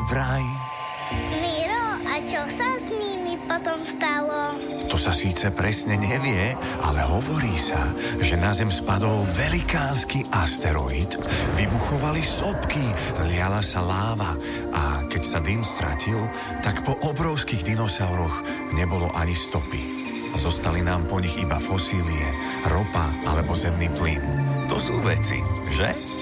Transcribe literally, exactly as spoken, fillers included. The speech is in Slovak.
vraj. Miro, a čo sa s nimi potom stalo? To sa síce presne nevie, ale hovorí sa, že na Zem spadol velikánsky asteroid, vybuchovali sopky, liala sa láva a keď sa dym stratil, tak po obrovských dinosauroch nebolo ani stopy. Zostali nám po nich iba fosílie, ropa alebo zemný plyn. To sú veci, že?